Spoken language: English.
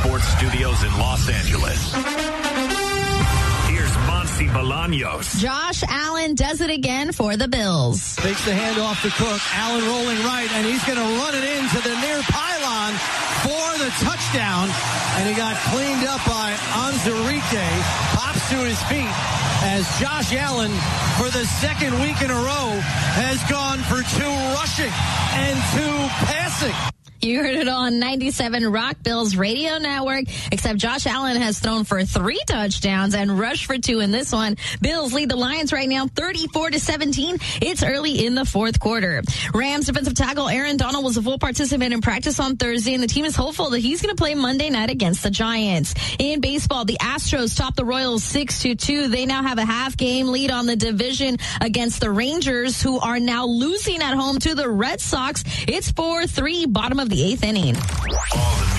Sports Studios in Los Angeles. Here's Monty Bolaños. Josh Allen does it again for the Bills. Takes the handoff to Cook. Allen rolling right, and he's going to run it into the near pylon for the touchdown. And he got cleaned up by Anzurike. Pops to his feet as Josh Allen, for the second week in a row, has gone for 2 rushing and 2 passing. You heard it on 97 Rock Bills Radio Network, except Josh Allen has thrown for 3 touchdowns and rushed for 2 in this one. Bills lead the Lions right now 34-17. It's early in the fourth quarter. Rams defensive tackle Aaron Donald was a full participant in practice on Thursday, and the team is hopeful that he's going to play Monday night against the Giants. In baseball, the Astros topped the Royals 6-2. They now have a half-game lead on the division against the Rangers, who are now losing at home to the Red Sox. It's 4-3, bottom of the 8th inning. All the